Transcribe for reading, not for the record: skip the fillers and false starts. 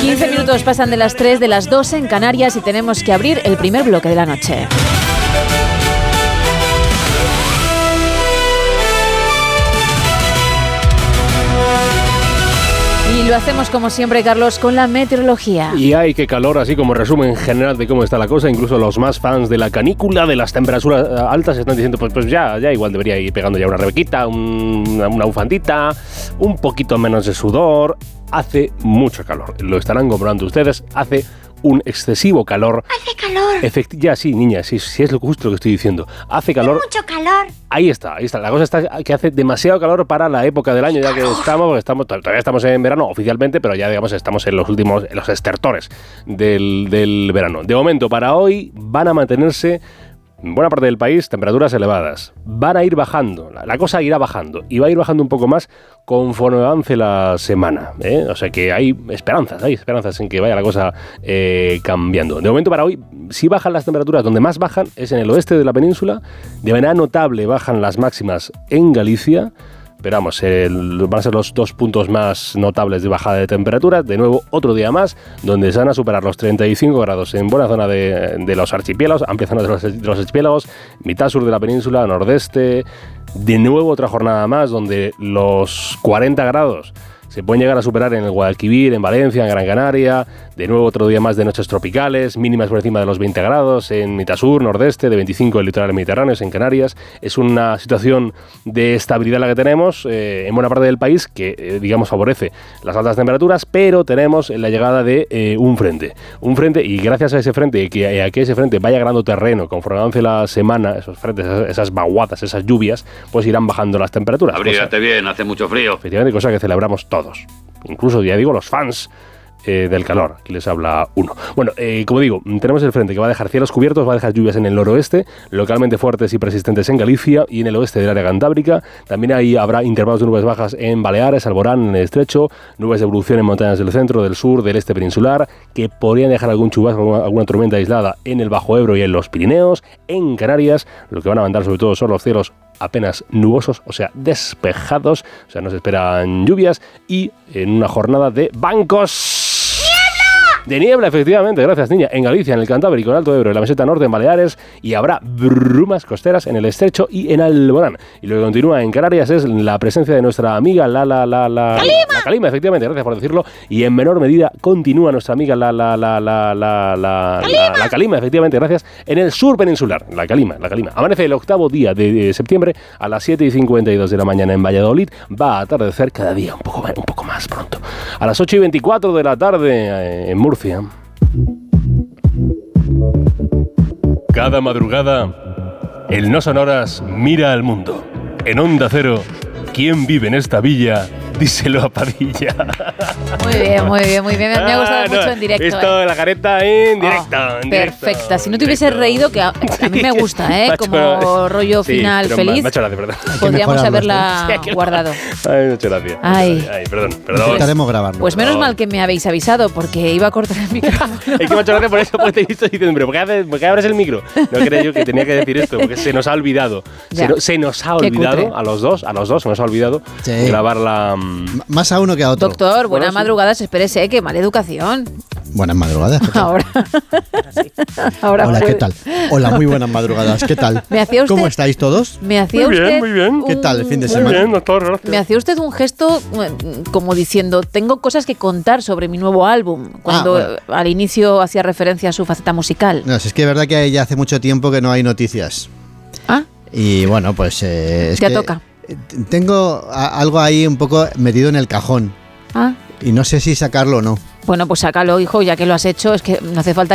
15 minutos pasan de las 3, de las 2 en Canarias y tenemos que abrir el primer bloque de la noche. Y lo hacemos como siempre, Carlos, con la meteorología. Y hay que calor, así como resumen general de cómo está la cosa. Incluso los más fans de la canícula, de las temperaturas altas, están diciendo, pues ya igual debería ir pegando ya una rebequita, una bufandita, un poquito menos de sudor. Hace mucho calor, lo estarán comprobando ustedes, hace un excesivo calor. ¡Hace calor! Ya, sí, niña, sí, es justo lo que estoy diciendo. Hace calor. Mucho calor. Ahí está. La cosa está que hace demasiado calor para la época del año, ya que todavía estamos en verano oficialmente, pero ya digamos estamos en los estertores del verano. De momento, para hoy van a mantenerse en buena parte del país temperaturas elevadas. Van a ir bajando, la cosa irá bajando y va a ir bajando un poco más conforme avance la semana, ¿eh? O sea que hay esperanzas en que vaya la cosa cambiando. De momento para hoy, si bajan las temperaturas, donde más bajan es en el oeste de la península. De manera notable bajan las máximas en Galicia. Pero vamos, van a ser los 2 puntos más notables de bajada de temperatura. De nuevo, otro día más, donde se van a superar los 35 grados en buena zona de los archipiélagos, amplia zona de los archipiélagos, mitad sur de la península, nordeste. De nuevo, otra jornada más, donde los 40 grados se pueden llegar a superar en el Guadalquivir, en Valencia, en Gran Canaria. De nuevo, otro día más de noches tropicales, mínimas por encima de los 20 grados en mitad sur, nordeste, de 25 en litorales mediterráneos, en Canarias. Es una situación de estabilidad la que tenemos en buena parte del país, que, digamos, favorece las altas temperaturas, pero tenemos la llegada de un frente, y gracias a ese frente, a que ese frente vaya ganando terreno conforme avance la semana, esos frentes, esas vaguadas, esas lluvias, pues irán bajando las temperaturas. Abrígate bien, hace mucho frío. Efectivamente, cosa que celebramos todos. Incluso, ya digo, los fans del calor. Aquí les habla uno. Bueno, como digo, tenemos el frente que va a dejar cielos cubiertos, va a dejar lluvias en el noroeste, localmente fuertes y persistentes en Galicia y en el oeste del área cantábrica. También ahí habrá intervalos de nubes bajas en Baleares, Alborán, en el Estrecho, nubes de evolución en montañas del centro, del sur, del este peninsular, que podrían dejar algún chubasco, alguna tormenta aislada en el Bajo Ebro y en los Pirineos. En Canarias, lo que van a mandar sobre todo son los cielos apenas nubosos, o sea, despejados, o sea, nos esperan lluvias y en una jornada de bancos. De niebla, efectivamente, gracias, niña. En Galicia, en el Cantábrico, en el Alto Ebro, en la meseta norte, en Baleares, y habrá brumas costeras en el Estrecho y en Alborán. Y lo que continúa en Canarias es la presencia de nuestra amiga la calima, efectivamente, gracias por decirlo. Y en menor medida continúa nuestra amiga la calima, efectivamente, gracias, en el sur peninsular. La calima. Amanece el 8º día de septiembre a las 7:52 de la mañana en Valladolid. Va a atardecer cada día un poco más pronto. A las 8:24 de la tarde en Murcia. Cada madrugada, el No Sonoras mira al mundo. En Onda Cero, ¿quién vive en esta villa? Díselo a Padilla. Muy bien. Me ha gustado mucho en directo. Visto la careta en directo. Perfecta. Si no te hubieses reído, que a mí me gusta, como rollo final feliz. Me ha hecho gracia, perdón. Podríamos haberla guardado. Ay, me ha hecho gracia. Ay, perdón. Intentaremos grabarlo. Pues menos mal que me habéis avisado, porque iba a cortar el micrófono. Es que me ha hecho gracia por eso, porque te he visto diciendo, pero ¿por qué abres el micro? No creía yo que tenía que decir esto, porque se nos ha olvidado. Se nos ha olvidado a los dos, se nos ha olvidado grabar la... Más a uno que a otro. Doctor, buenas madrugadas, espérese, qué mala educación. Buenas madrugadas. Ahora hola, ¿qué tal? Hola, muy buenas madrugadas, ¿qué tal? ¿Cómo estáis todos? Me hacía muy bien. ¿Qué tal el fin de semana? Muy bien, doctor, gracias. Me hacía usted un gesto como diciendo, tengo cosas que contar sobre mi nuevo álbum, cuando al inicio hacía referencia a su faceta musical. No, es que es verdad que ya hace mucho tiempo que no hay noticias. Y bueno, pues... ya toca. Tengo algo ahí un poco metido en el cajón. Y no sé si sacarlo o no. Bueno, pues sácalo, hijo, ya que lo has hecho. Es que no hace falta